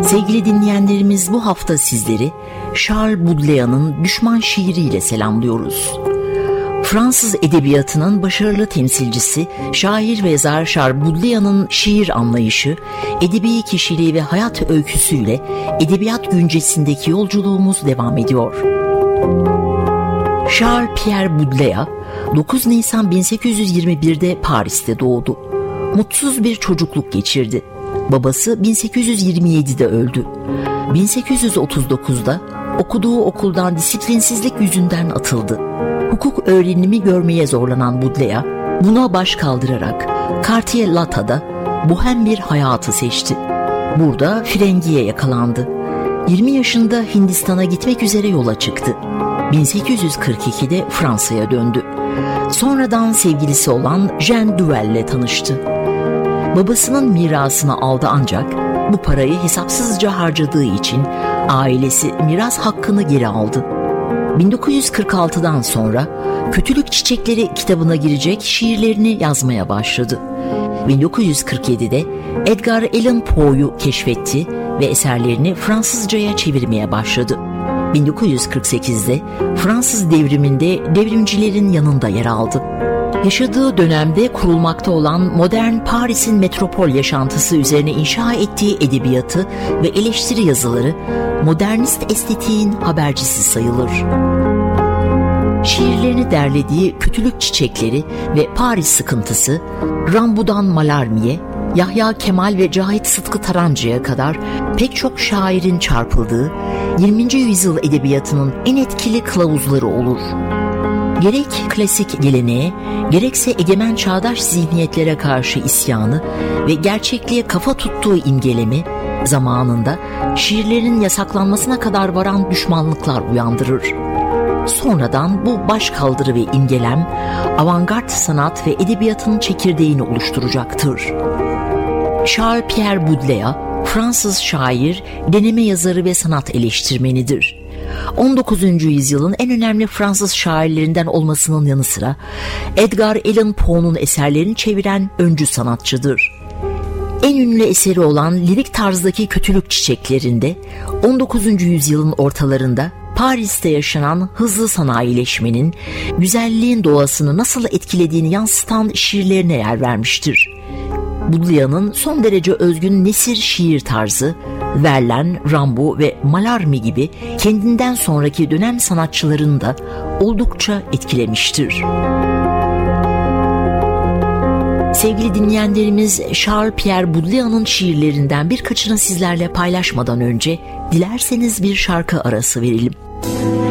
Sevgili dinleyenlerimiz, bu hafta sizleri Charles Baudelaire'ın Düşman şiiriyle selamlıyoruz. Fransız edebiyatının başarılı temsilcisi, şair ve yazar Charles Baudelaire'ın şiir anlayışı, edebi kişiliği ve hayat öyküsüyle edebiyat güncesindeki yolculuğumuz devam ediyor. Charles Pierre Baudelaire 9 Nisan 1821'de Paris'te doğdu. Mutsuz bir çocukluk geçirdi. Babası 1827'de öldü. 1839'da okuduğu okuldan disiplinsizlik yüzünden atıldı. Hukuk öğrenimi görmeye zorlanan Baudelaire, buna baş kaldırarak Quartier-Lata'da bohem bir hayatı seçti. Burada frengiye yakalandı. 20 yaşında Hindistan'a gitmek üzere yola çıktı. 1842'de Fransa'ya döndü. Sonradan sevgilisi olan Jeanne Duval'le tanıştı. Babasının mirasını aldı, ancak bu parayı hesapsızca harcadığı için ailesi miras hakkını geri aldı. 1946'dan sonra Kötülük Çiçekleri kitabına girecek şiirlerini yazmaya başladı. 1947'de Edgar Allan Poe'yu keşfetti ve eserlerini Fransızcaya çevirmeye başladı. 1948'de Fransız devriminde devrimcilerin yanında yer aldı. Yaşadığı dönemde kurulmakta olan modern Paris'in metropol yaşantısı üzerine inşa ettiği edebiyatı ve eleştiri yazıları modernist estetiğin habercisi sayılır. Şiirlerini derlediği Kötülük Çiçekleri ve Paris Sıkıntısı, Rimbaud'dan Mallarmé'ye, Yahya Kemal ve Cahit Sıtkı Tarancı'ya kadar pek çok şairin çarpıldığı 20. yüzyıl edebiyatının en etkili kılavuzları olur. Gerek klasik geleneğe, gerekse egemen çağdaş zihniyetlere karşı isyanı ve gerçekliğe kafa tuttuğu imgelemi, zamanında şiirlerin yasaklanmasına kadar varan düşmanlıklar uyandırır. Sonradan bu başkaldırı ve imgelem, avantgard sanat ve edebiyatın çekirdeğini oluşturacaktır. Charles Pierre Baudelaire, Fransız şair, deneme yazarı ve sanat eleştirmenidir. 19. yüzyılın en önemli Fransız şairlerinden olmasının yanı sıra Edgar Allan Poe'nun eserlerini çeviren öncü sanatçıdır. En ünlü eseri olan lirik tarzdaki Kötülük Çiçeklerinde 19. yüzyılın ortalarında Paris'te yaşanan hızlı sanayileşmenin güzelliğin doğasını nasıl etkilediğini yansıtan şiirlerine yer vermiştir. Baudelaire'ın son derece özgün nesir şiir tarzı, Verlaine, Rimbaud ve Mallarmé gibi kendinden sonraki dönem sanatçılarını da oldukça etkilemiştir. Sevgili dinleyenlerimiz, Charles Pierre Baudelaire'ın şiirlerinden birkaçını sizlerle paylaşmadan önce dilerseniz bir şarkı arası verelim.